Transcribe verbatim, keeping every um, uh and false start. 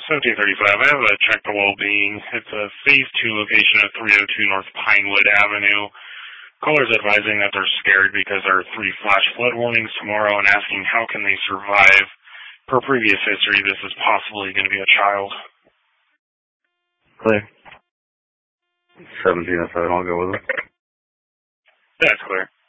seventeen thirty-five, I have a check the well-being. It's a phase two location at three oh two North Pinewood Avenue. Callers advising that they're scared because there are three flash flood warnings tomorrow and asking how can they survive. Per previous history, this is possibly going to be a child. Clear. seventeen oh seven, I'll go with it. That's clear.